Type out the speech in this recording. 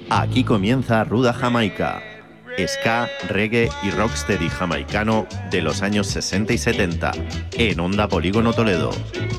Aquí comienza Ruda Jamaica, ska, reggae y rocksteady jamaicano de los años 60 y 70, en Onda Polígono Toledo.